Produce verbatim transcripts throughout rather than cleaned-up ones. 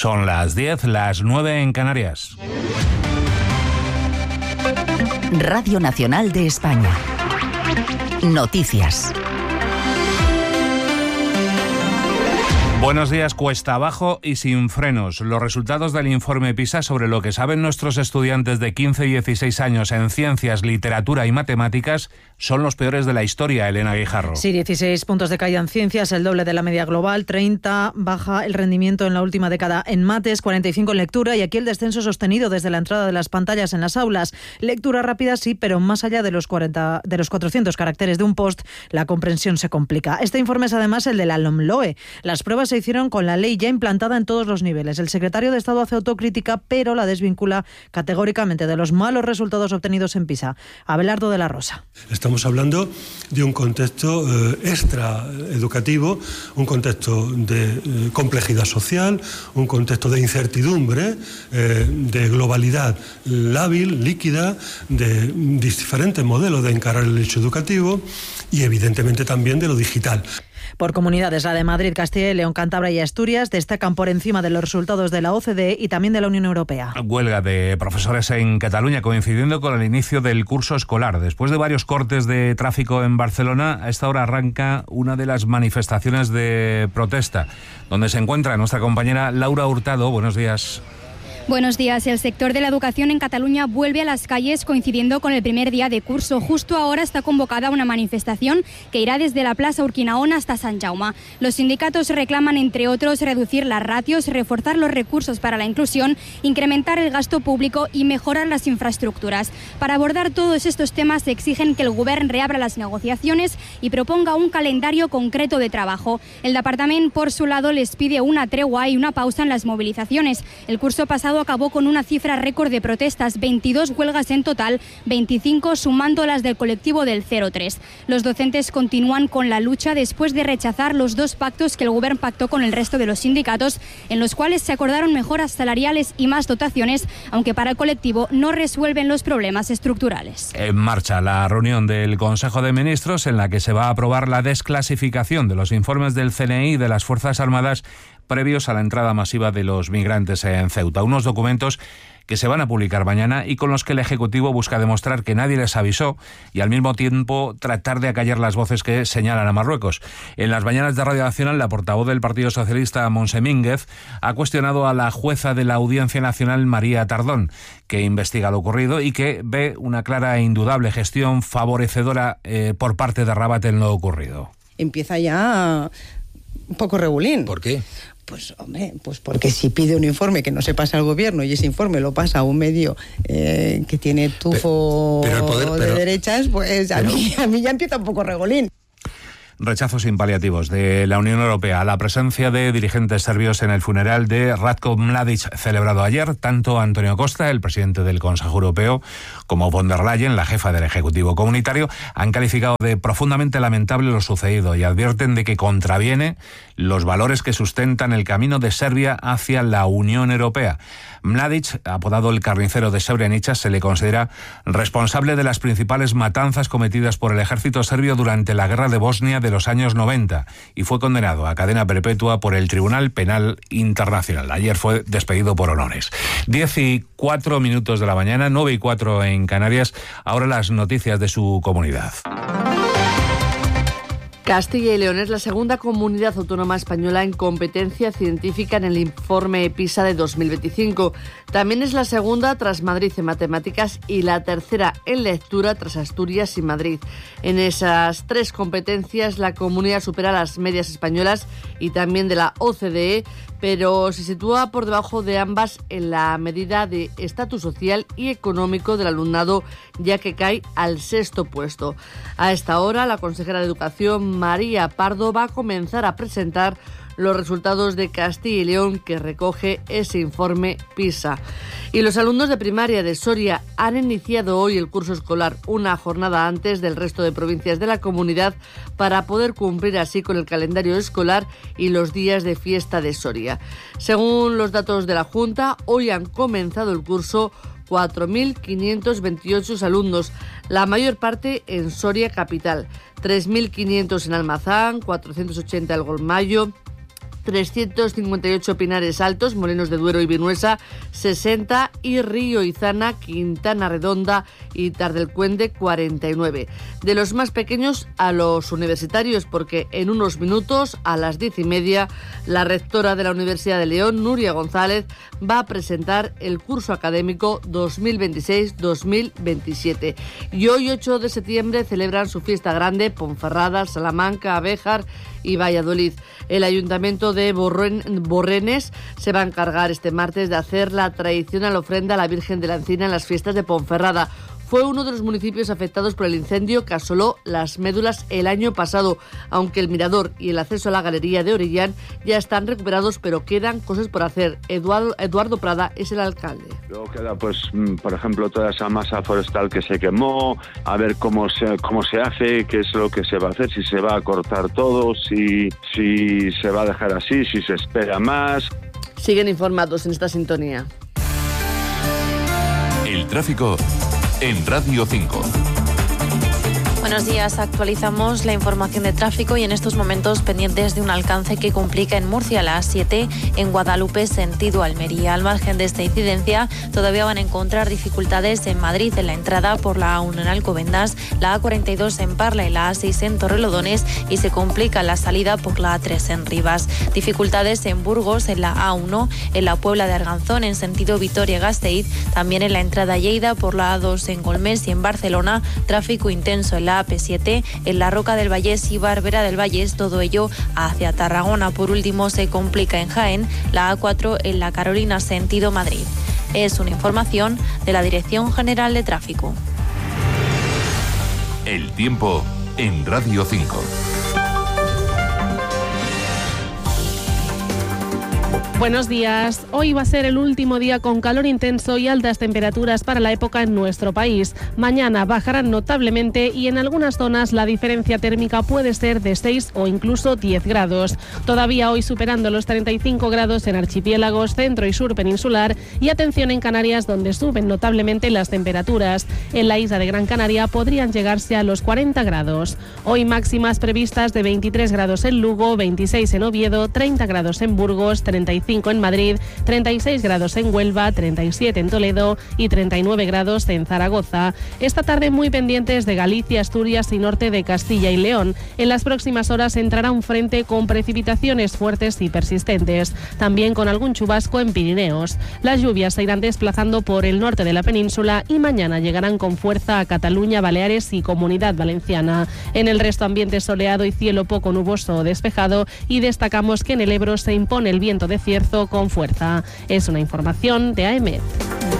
Son las diez, las nueve en Canarias. Radio Nacional de España. Noticias. Buenos días. Cuesta abajo y sin frenos. Los resultados del informe PISA sobre lo que saben nuestros estudiantes de quince y dieciséis años en ciencias, literatura y matemáticas son los peores de la historia, Elena Guijarro. Sí, dieciséis puntos de caída en ciencias, el doble de la media global, treinta baja el rendimiento en la última década en mates, cuarenta y cinco en lectura y aquí el descenso sostenido desde la entrada de las pantallas en las aulas. Lectura rápida sí, pero más allá de los cuarenta, de los cuatrocientos caracteres de un post, la comprensión se complica. Este informe es además el de la LOMLOE. Las pruebas se hicieron con la ley ya implantada en todos los niveles. El secretario de Estado hace autocrítica, pero la desvincula categóricamente de los malos resultados obtenidos en PISA. Abelardo de la Rosa. Estamos hablando de un contexto eh, extra educativo, un contexto de eh, complejidad social, un contexto de incertidumbre, eh, de globalidad lábil, líquida, de diferentes modelos de encarar el hecho educativo y evidentemente también de lo digital. Por comunidades, la de Madrid, Castilla y León, Cantabria y Asturias destacan por encima de los resultados de la O C D E y también de la Unión Europea. Huelga de profesores en Cataluña coincidiendo con el inicio del curso escolar. Después de varios cortes de tráfico en Barcelona, a esta hora arranca una de las manifestaciones de protesta, donde se encuentra nuestra compañera Laura Hurtado. Buenos días. Buenos días. El sector de la educación en Cataluña vuelve a las calles coincidiendo con el primer día de curso. Justo ahora está convocada una manifestación que irá desde la Plaza Urquinaona hasta Sant Jaume. Los sindicatos reclaman, entre otros, reducir las ratios, reforzar los recursos para la inclusión, incrementar el gasto público y mejorar las infraestructuras. Para abordar todos estos temas exigen que el Govern reabra las negociaciones y proponga un calendario concreto de trabajo. El Departament, por su lado, les pide una tregua y una pausa en las movilizaciones. El curso pasado acabó con una cifra récord de protestas, veintidós huelgas en total, veinticinco sumando las del colectivo del cero tres. Los docentes continúan con la lucha después de rechazar los dos pactos que el Govern pactó con el resto de los sindicatos, en los cuales se acordaron mejoras salariales y más dotaciones, aunque para el colectivo no resuelven los problemas estructurales. En marcha la reunión del Consejo de Ministros en la que se va a aprobar la desclasificación de los informes del C N I y de las Fuerzas Armadas previos a la entrada masiva de los migrantes en Ceuta. Unos documentos que se van a publicar mañana y con los que el Ejecutivo busca demostrar que nadie les avisó y al mismo tiempo tratar de acallar las voces que señalan a Marruecos. En las mañanas de Radio Nacional, la portavoz del Partido Socialista, Montse Mínguez, ha cuestionado a la jueza de la Audiencia Nacional, María Tardón, que investiga lo ocurrido y que ve una clara e indudable gestión favorecedora eh, por parte de Rabat en lo ocurrido. Empieza ya un poco regulín. ¿Por qué? Pues, hombre, pues porque si pide un informe que no se pasa al gobierno y ese informe lo pasa a un medio eh, que tiene tufo pero, pero el poder, pero, de derechas, pues a, pero, mí, a mí ya empieza un poco regulín. Rechazos sin paliativos de la Unión Europea a la presencia de dirigentes serbios en el funeral de Ratko Mladic celebrado ayer. Tanto Antonio Costa, el presidente del Consejo Europeo, como von der Leyen, la jefa del Ejecutivo Comunitario, han calificado de profundamente lamentable lo sucedido y advierten de que contraviene los valores que sustentan el camino de Serbia hacia la Unión Europea. Mladic, apodado el carnicero de Srebrenica, se le considera responsable de las principales matanzas cometidas por el ejército serbio durante la guerra de Bosnia de los años noventa y fue condenado a cadena perpetua por el Tribunal Penal Internacional. Ayer fue despedido por honores. Diez y cuatro minutos de la mañana, nueve y cuatro en Canarias. Ahora las noticias de su comunidad. Castilla y León es la segunda comunidad autónoma española en competencia científica en el informe PISA de dos mil veinticinco. También es la segunda tras Madrid en matemáticas y la tercera en lectura tras Asturias y Madrid. En esas tres competencias la comunidad supera las medias españolas y también de la O C D E, pero se sitúa por debajo de ambas en la medida de estatus social y económico del alumnado, ya que cae al sexto puesto. A esta hora, la consejera de Educación, María Pardo, va a comenzar a presentar los resultados de Castilla y León que recoge ese informe PISA. Y los alumnos de primaria de Soria han iniciado hoy el curso escolar una jornada antes del resto de provincias de la comunidad para poder cumplir así con el calendario escolar y los días de fiesta de Soria. Según los datos de la Junta, hoy han comenzado el curso cuatro mil quinientos veintiocho alumnos, la mayor parte en Soria capital, tres mil quinientos en Almazán, cuatrocientos ochenta en Golmayo, trescientos cincuenta y ocho Pinares Altos, Molinos de Duero y Vinuesa, sesenta, y Río Izana, Quintana Redonda y Tardelcuende, cuarenta y nueve. De los más pequeños a los universitarios, porque en unos minutos, a las diez y media, la rectora de la Universidad de León, Nuria González, va a presentar el curso académico dos mil veintiséis dos mil veintisiete. Y hoy, ocho de septiembre, celebran su fiesta grande Ponferrada, Salamanca, Abéjar y Valladolid. El Ayuntamiento de Borren, Borrenes se va a encargar este martes de hacer la tradicional ofrenda a la Virgen de la Encina en las fiestas de Ponferrada. Fue uno de los municipios afectados por el incendio que asoló Las Médulas el año pasado, aunque el mirador y el acceso a la galería de Orillán ya están recuperados, pero quedan cosas por hacer. Eduardo, Eduardo Prada es el alcalde. Luego queda, pues, por ejemplo, toda esa masa forestal que se quemó, a ver cómo se, cómo se hace, qué es lo que se va a hacer, si se va a cortar todo, si, si se va a dejar así, si se espera más. Siguen informados en esta sintonía. El tráfico en Radio cinco. Buenos días, actualizamos la información de tráfico y en estos momentos pendientes de un alcance que complica en Murcia la A siete en Guadalupe sentido Almería. Al margen de esta incidencia todavía van a encontrar dificultades en Madrid en la entrada por la A uno en Alcobendas, la A cuarenta y dos en Parla y la A seis en Torrelodones y se complica la salida por la A tres en Rivas. Dificultades en Burgos en la A uno, en la Puebla de Arganzón en sentido Vitoria-Gasteiz, también en la entrada a Lleida por la A dos en Golmés y en Barcelona tráfico intenso en la A P siete, en la Roca del Vallés y Barbera del Vallés, todo ello hacia Tarragona. Por último, se complica en Jaén, la A cuatro en la Carolina sentido Madrid. Es una información de la Dirección General de Tráfico. El tiempo en Radio cinco. Buenos días. Hoy va a ser el último día con calor intenso y altas temperaturas para la época en nuestro país. Mañana bajarán notablemente y en algunas zonas la diferencia térmica puede ser de seis o incluso diez grados. Todavía hoy superando los treinta y cinco grados en archipiélagos, centro y sur peninsular y atención en Canarias donde suben notablemente las temperaturas. En la isla de Gran Canaria podrían llegarse a los cuarenta grados. Hoy máximas previstas de veintitrés grados en Lugo, veintiséis en Oviedo, treinta grados en Burgos, treinta y cinco en Madrid, treinta y seis grados en Huelva, treinta y siete en Toledo y treinta y nueve grados en Zaragoza. Esta tarde muy pendientes de Galicia, Asturias y norte de Castilla y León. En las próximas horas entrará un frente con precipitaciones fuertes y persistentes, también con algún chubasco en Pirineos. Las lluvias se irán desplazando por el norte de la península y mañana llegarán con fuerza a Cataluña, Baleares y Comunidad Valenciana. En el resto ambiente soleado y cielo poco nuboso o despejado y destacamos que en el Ebro se impone el viento de cierzo con fuerza. Es una información de A E M E T.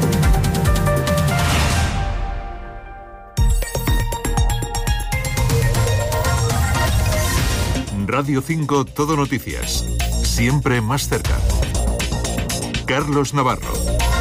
Radio cinco Todo Noticias. Siempre más cerca. Carlos Navarro.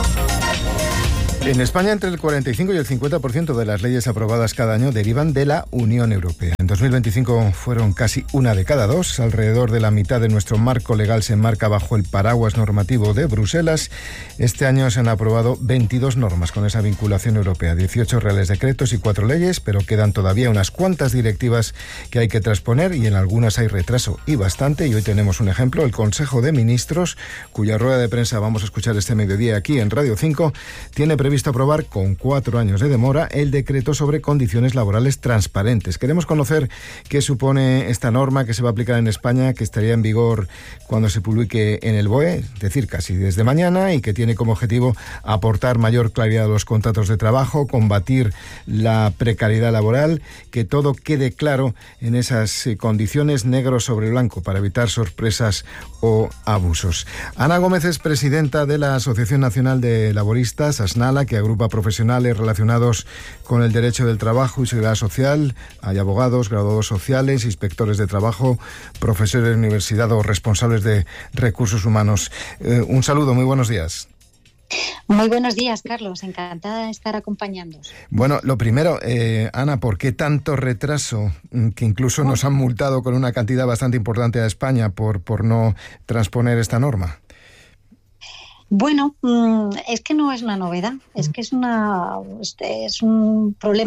En España, entre el cuarenta y cinco y el cincuenta por ciento de las leyes aprobadas cada año derivan de la Unión Europea. En dos mil veinticinco fueron casi una de cada dos. Alrededor de la mitad de nuestro marco legal se enmarca bajo el paraguas normativo de Bruselas. Este año se han aprobado veintidós normas con esa vinculación europea, dieciocho reales decretos y cuatro leyes, pero quedan todavía unas cuantas directivas que hay que transponer y en algunas hay retraso y bastante. Y hoy tenemos un ejemplo, el Consejo de Ministros, cuya rueda de prensa vamos a escuchar este mediodía aquí en Radio cinco, tiene previsto visto aprobar con cuatro años de demora el decreto sobre condiciones laborales transparentes. Queremos conocer qué supone esta norma que se va a aplicar en España, que estaría en vigor cuando se publique en el B O E, es decir, casi desde mañana, y que tiene como objetivo aportar mayor claridad a los contratos de trabajo, combatir la precariedad laboral, que todo quede claro en esas condiciones negro sobre blanco para evitar sorpresas o abusos. Ana Gómez es presidenta de la Asociación Nacional de Laboristas, ASNALA, que agrupa profesionales relacionados con el derecho del trabajo y seguridad social. Hay abogados, graduados sociales, inspectores de trabajo, profesores de universidad o responsables de recursos humanos. Eh, un saludo, muy buenos días. Muy buenos días, Carlos. Encantada de estar acompañándoos. Bueno, lo primero, eh, Ana, ¿por qué tanto retraso? Que incluso nos han multado con una cantidad bastante importante a España por, por no transponer esta norma. Bueno, es que no es una novedad, es que es, una, es un problema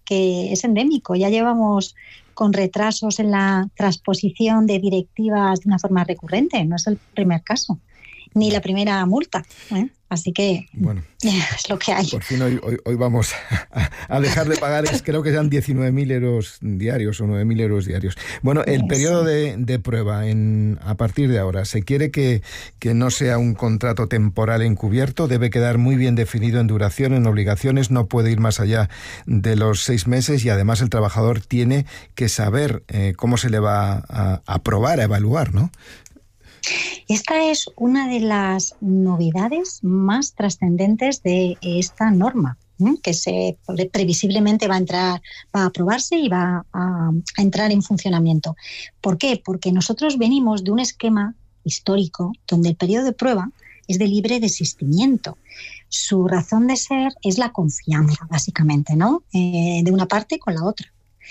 que es endémico. Ya llevamos con retrasos en la transposición de directivas de una forma recurrente. No es el primer caso, ni la primera multa, ¿eh? Así que bueno, es lo que hay. Por fin hoy, hoy, hoy vamos a, a dejar de pagar, es, creo que sean diecinueve mil euros diarios o nueve mil euros diarios. Bueno, el periodo de, de prueba en, a partir de ahora, ¿se quiere que, que no sea un contrato temporal encubierto? Debe quedar muy bien definido en duración, en obligaciones, no puede ir más allá de los seis meses y además el trabajador tiene que saber eh, cómo se le va a, a probar, a evaluar, ¿no? Esta es una de las novedades más trascendentes de esta norma, ¿eh? que se previsiblemente va a entrar, va a aprobarse y va a, a entrar en funcionamiento. ¿Por qué? Porque nosotros venimos de un esquema histórico donde el periodo de prueba es de libre desistimiento. Su razón de ser es la confianza, básicamente, ¿no? Eh, de una parte con la otra.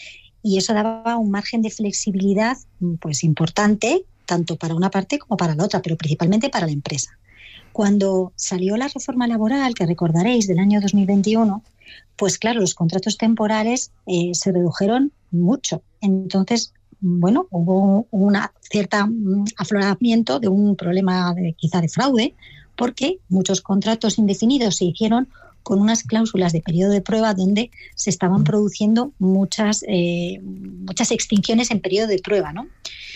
Y eso daba un margen de flexibilidad pues importante, tanto para una parte como para la otra, pero principalmente para la empresa. Cuando salió la reforma laboral, que recordaréis, del año dos mil veintiuno, pues claro, los contratos temporales eh, se redujeron mucho. Entonces, bueno, hubo un cierto afloramiento de un problema de, quizá de fraude, porque muchos contratos indefinidos se hicieron con unas cláusulas de periodo de prueba donde se estaban produciendo muchas, eh, muchas extinciones en periodo de prueba, ¿no?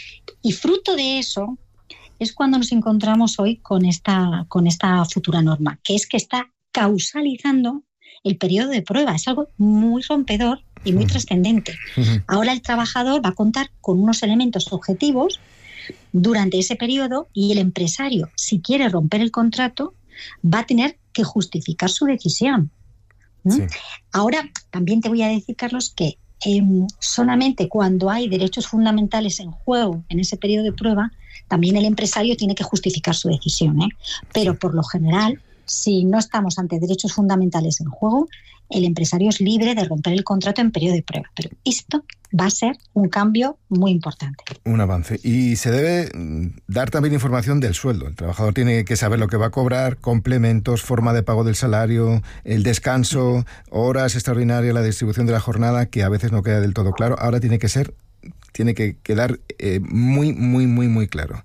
Y fruto de eso es cuando nos encontramos hoy con esta, con esta futura norma, que es que está causalizando el periodo de prueba. Es algo muy rompedor y muy trascendente. Ahora el trabajador va a contar con unos elementos objetivos durante ese periodo y el empresario, si quiere romper el contrato, va a tener que justificar su decisión. ¿Mm? Sí. Ahora, también te voy a decir, Carlos, que Eh, solamente cuando hay derechos fundamentales en juego en ese periodo de prueba, también el empresario tiene que justificar su decisión, ¿eh? Pero por lo general, si no estamos ante derechos fundamentales en juego, el empresario es libre de romper el contrato en periodo de prueba. Pero esto va a ser un cambio muy importante. Un avance. Y se debe dar también información del sueldo. El trabajador tiene que saber lo que va a cobrar, complementos, forma de pago del salario, el descanso, horas extraordinarias, la distribución de la jornada, que a veces no queda del todo claro. Ahora tiene que ser, tiene que quedar eh, muy, muy, muy, muy claro.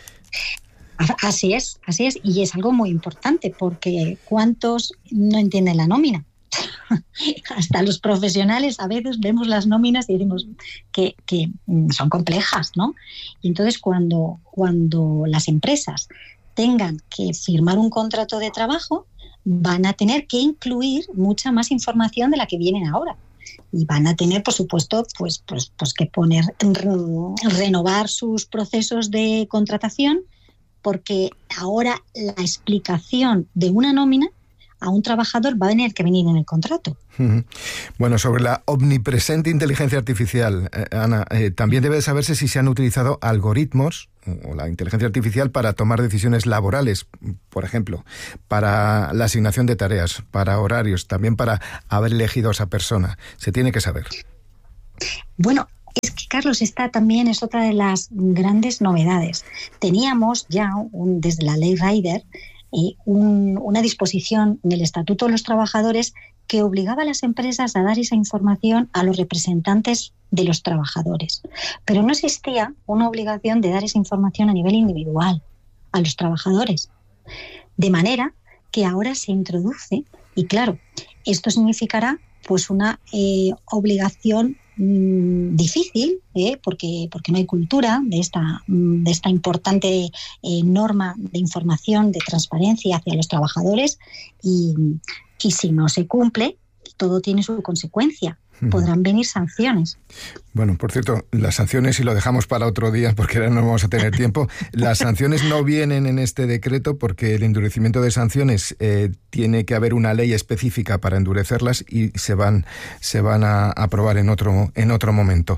Así es, así es. Y es algo muy importante, porque ¿cuántos no entienden la nómina? Hasta los profesionales a veces vemos las nóminas y decimos que, que son complejas, ¿no? Y entonces cuando, cuando las empresas tengan que firmar un contrato de trabajo, van a tener que incluir mucha más información de la que vienen ahora. Y van a tener, por supuesto, pues, pues, pues que poner, renovar sus procesos de contratación, porque ahora la explicación de una nómina a un trabajador va a tener que venir en el contrato. Bueno, sobre la omnipresente inteligencia artificial, eh, Ana, eh, también debe saberse si se han utilizado algoritmos o la inteligencia artificial para tomar decisiones laborales, por ejemplo, para la asignación de tareas, para horarios, también para haber elegido a esa persona. Se tiene que saber. Bueno, es que, Carlos, esta también es otra de las grandes novedades. Teníamos ya, un, desde la ley Rider, eh, un, una disposición en el Estatuto de los Trabajadores que obligaba a las empresas a dar esa información a los representantes de los trabajadores. Pero no existía una obligación de dar esa información a nivel individual a los trabajadores. De manera que ahora se introduce, y claro, esto significará pues una eh, obligación mmm, difícil, eh, porque, porque no hay cultura de esta, de esta importante eh, norma de información, de transparencia hacia los trabajadores, y, y si no se cumple, todo tiene su consecuencia. Podrán venir sanciones. Bueno, por cierto, las sanciones, y lo dejamos para otro día porque ahora no vamos a tener tiempo, las sanciones no vienen en este decreto porque el endurecimiento de sanciones eh, tiene que haber una ley específica para endurecerlas y se van, se van a aprobar en otro, en otro momento.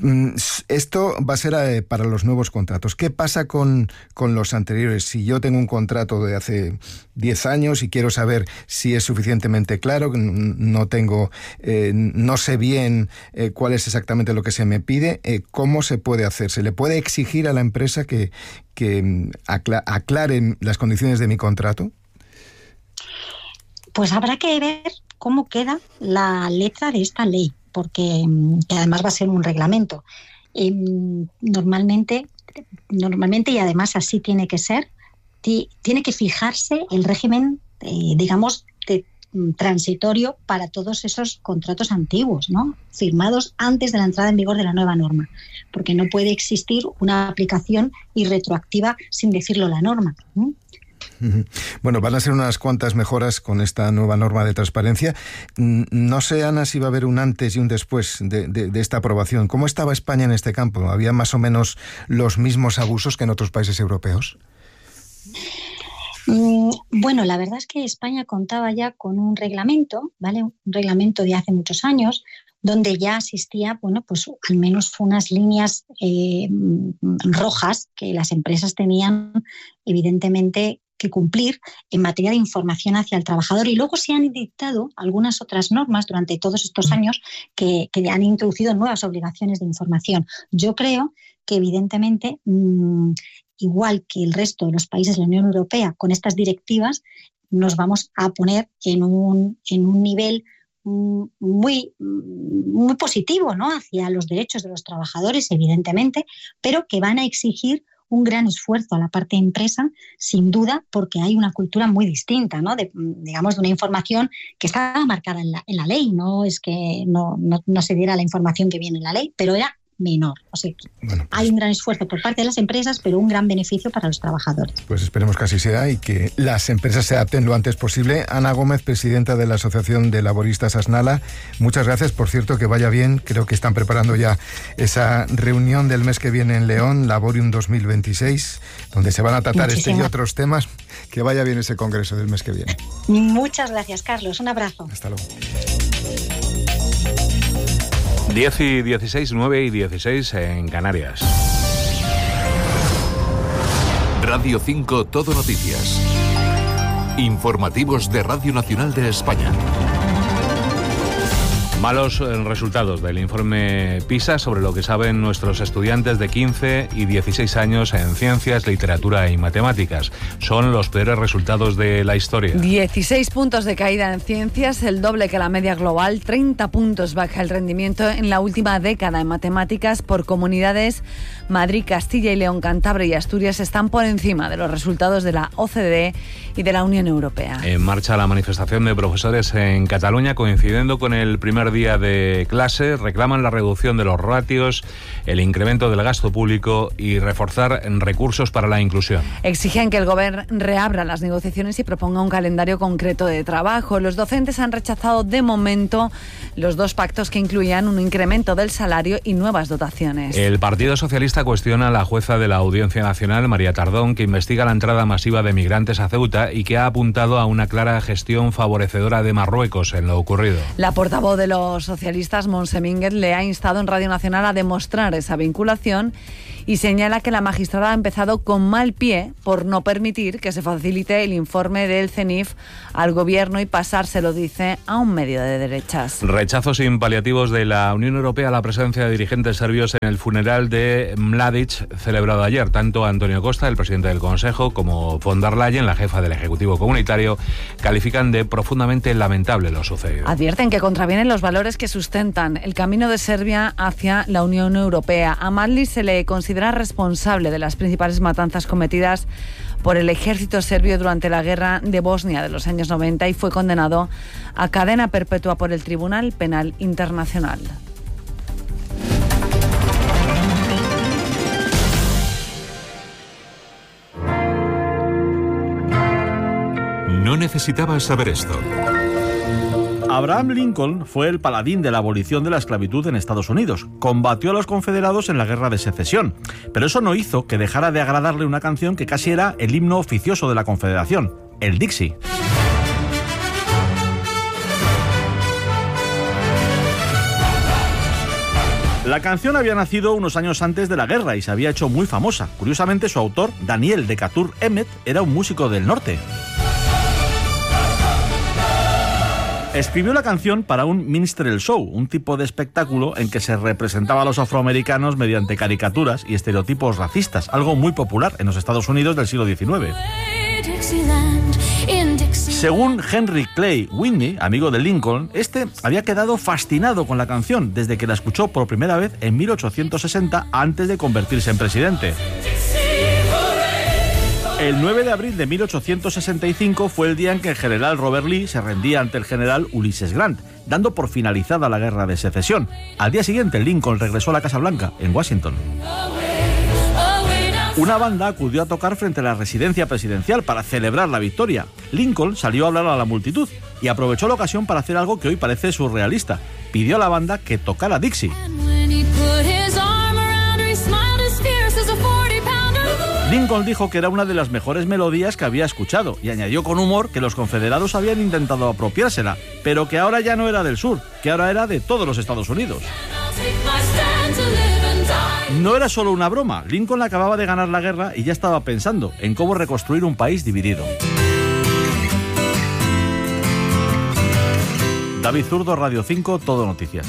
Esto va a ser eh, para los nuevos contratos. ¿Qué pasa con, con los anteriores? Si yo tengo un contrato de hace diez años y quiero saber si es suficientemente claro, no tengo, eh, no sé bien eh, cuál es exactamente lo que se me pide, eh, ¿cómo se puede hacer? ¿Se le puede exigir a la empresa que, que acla- aclaren las condiciones de mi contrato? Pues habrá que ver cómo queda la letra de esta ley, porque que además va a ser un reglamento. Eh, normalmente, normalmente, y además así tiene que ser, t- tiene que fijarse el régimen, eh, digamos, de transitorio para todos esos contratos antiguos, ¿no?, firmados antes de la entrada en vigor de la nueva norma, porque no puede existir una aplicación irretroactiva sin decirlo la norma. ¿eh? Bueno, van a ser unas cuantas mejoras con esta nueva norma de transparencia. No sé, Ana, si va a haber un antes y un después de, de, de esta aprobación. ¿Cómo estaba España en este campo? ¿Había más o menos los mismos abusos que en otros países europeos? Bueno, la verdad es que España contaba ya con un reglamento, ¿vale? Un reglamento de hace muchos años, donde ya existía, bueno, pues al menos unas líneas eh, rojas que las empresas tenían, evidentemente, que cumplir en materia de información hacia el trabajador. Y luego se han dictado algunas otras normas durante todos estos años que, que han introducido nuevas obligaciones de información. Yo creo que, evidentemente, mmm, igual que el resto de los países de la Unión Europea, con estas directivas nos vamos a poner en un, en un nivel muy, muy positivo, ¿no?, hacia los derechos de los trabajadores, evidentemente, pero que van a exigir un gran esfuerzo a la parte empresa, sin duda, porque hay una cultura muy distinta, ¿no?, de, digamos, de una información que está marcada en la, en la ley. No es que no, no, no se diera la información que viene en la ley, pero era menor. O sea, bueno, pues hay un gran esfuerzo por parte de las empresas, pero un gran beneficio para los trabajadores. Pues esperemos que así sea y que las empresas se adapten lo antes posible. Ana Gómez, presidenta de la Asociación de Laboristas Asnala, muchas gracias. Por cierto, que vaya bien. Creo que están preparando ya esa reunión del mes que viene en León, Laborium dos mil veintiséis, donde se van a tratar Muchísimas. este y otros temas. Que vaya bien ese congreso del mes que viene. Muchas gracias, Carlos. Un abrazo. Hasta luego. diez y dieciséis, nueve y dieciséis en Canarias. Radio cinco Todo Noticias. Informativos de Radio Nacional de España. Malos resultados del informe PISA sobre lo que saben nuestros estudiantes de quince y dieciséis años en ciencias, literatura y matemáticas. Son los peores resultados de la historia. dieciséis puntos de caída en ciencias, el doble que la media global. treinta puntos baja el rendimiento en la última década en matemáticas. Por comunidades, Madrid, Castilla y León, Cantabria y Asturias están por encima de los resultados de la O C D E y de la Unión Europea. En marcha la manifestación de profesores en Cataluña, coincidiendo con el primer día de clase. Reclaman la reducción de los ratios, el incremento del gasto público y reforzar recursos para la inclusión. Exigen que el Gobierno reabra las negociaciones y proponga un calendario concreto de trabajo. Los docentes han rechazado de momento los dos pactos que incluían un incremento del salario y nuevas dotaciones. El Partido Socialista cuestiona a la jueza de la Audiencia Nacional, María Tardón, que investiga la entrada masiva de migrantes a Ceuta y que ha apuntado a una clara gestión favorecedora de Marruecos en lo ocurrido. La portavoz de los socialistas, Montse Mínguez, le ha instado en Radio Nacional a demostrar esa vinculación y señala que la magistrada ha empezado con mal pie por no permitir que se facilite el informe del CENIF al Gobierno y pasárselo, dice, a un medio de derechas. Rechazos sin paliativos de la Unión Europea a la presencia de dirigentes serbios en el funeral de Mladic celebrado ayer. Tanto Antonio Costa, el presidente del Consejo, como von der Leyen, la jefa del Ejecutivo Comunitario, califican de profundamente lamentable lo sucedido. Advierten que contravienen los valores que sustentan el camino de Serbia hacia la Unión Europea. A Mladic se le considera responsable de las principales matanzas cometidas por el ejército serbio durante la guerra de Bosnia de los años noventa y fue condenado a cadena perpetua por el Tribunal Penal Internacional. No necesitabas saber esto. Abraham Lincoln fue el paladín de la abolición de la esclavitud en Estados Unidos. Combatió a los confederados en la Guerra de Secesión. Pero eso no hizo que dejara de agradarle una canción que casi era el himno oficioso de la Confederación, el Dixie. La canción había nacido unos años antes de la guerra y se había hecho muy famosa. Curiosamente, su autor, Daniel Decatur Emmett, era un músico del norte. Escribió la canción para un minstrel show, un tipo de espectáculo en que se representaba a los afroamericanos mediante caricaturas y estereotipos racistas, algo muy popular en los Estados Unidos del siglo diecinueve. Según Henry Clay Whitney, amigo de Lincoln, este había quedado fascinado con la canción desde que la escuchó por primera vez en mil ochocientos sesenta, antes de convertirse en presidente. El nueve de abril de mil ochocientos sesenta y cinco fue el día en que el general Robert Lee se rendía ante el general Ulysses Grant, dando por finalizada la guerra de secesión. Al día siguiente, Lincoln regresó a la Casa Blanca, en Washington. Una banda acudió a tocar frente a la residencia presidencial para celebrar la victoria. Lincoln salió a hablar a la multitud y aprovechó la ocasión para hacer algo que hoy parece surrealista. Pidió a la banda que tocara Dixie. Lincoln dijo que era una de las mejores melodías que había escuchado y añadió con humor que los confederados habían intentado apropiársela, pero que ahora ya no era del sur, que ahora era de todos los Estados Unidos. No era solo una broma. Lincoln acababa de ganar la guerra y ya estaba pensando en cómo reconstruir un país dividido. David Zurdo, Radio cinco, Todo Noticias.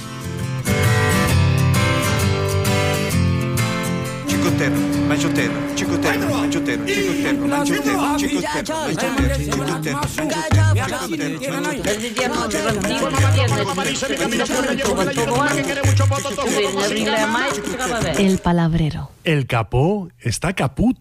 Chicotero, manchotero, chicotero, manchotero, chicotero, manchotero, chicotero, manchotero, chicotero. El palabrero. El capó está caput.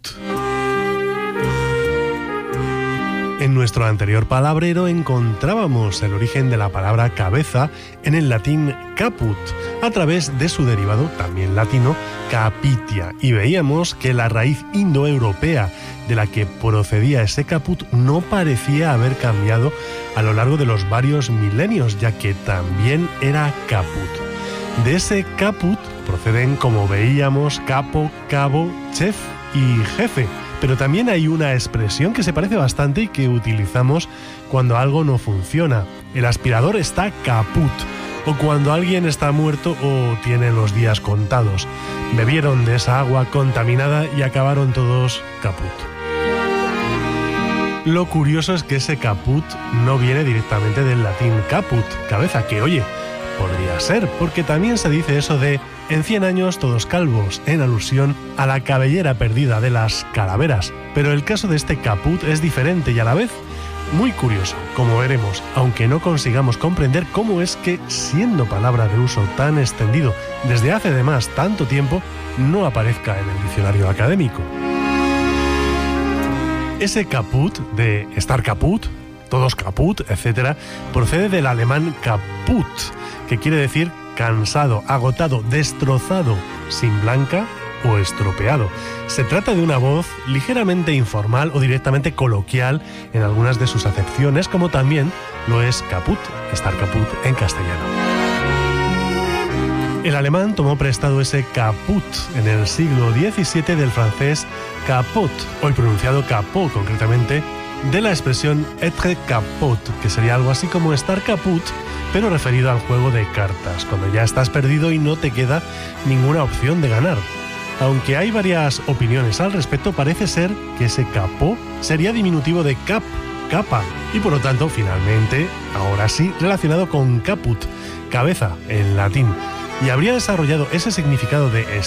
En nuestro anterior palabrero encontrábamos el origen de la palabra cabeza en el latín caput, a través de su derivado, también latino, capitia, y veíamos que la raíz indoeuropea de la que procedía ese caput no parecía haber cambiado a lo largo de los varios milenios, ya que también era caput. De ese caput proceden, como veíamos, capo, cabo, chef y jefe. Pero también hay una expresión que se parece bastante y que utilizamos cuando algo no funciona. El aspirador está caput, o cuando alguien está muerto o tiene los días contados. Bebieron de esa agua contaminada y acabaron todos caput. Lo curioso es que ese caput no viene directamente del latín caput, cabeza, que oye, podría ser, porque también se dice eso de en cien años todos calvos, en alusión a la cabellera perdida de las calaveras. Pero el caso de este caput es diferente y a la vez muy curioso, como veremos, aunque no consigamos comprender cómo es que, siendo palabra de uso tan extendido desde hace además tanto tiempo, no aparezca en el diccionario académico. Ese caput, de estar caput, todos caput, etcétera, procede del alemán kaput, que quiere decir cansado, agotado, destrozado, sin blanca o estropeado. Se trata de una voz ligeramente informal o directamente coloquial en algunas de sus acepciones, como también lo es caput, estar caput en castellano. El alemán tomó prestado ese caput en el siglo diecisiete del francés capot, hoy pronunciado capot concretamente, de la expresión être capot, que sería algo así como estar caput, pero referido al juego de cartas, cuando ya estás perdido y no te queda ninguna opción de ganar. Aunque hay varias opiniones al respecto, parece ser que ese capó sería diminutivo de cap, capa, y por lo tanto, finalmente, ahora sí, relacionado con caput, cabeza, en latín, y habría desarrollado ese significado de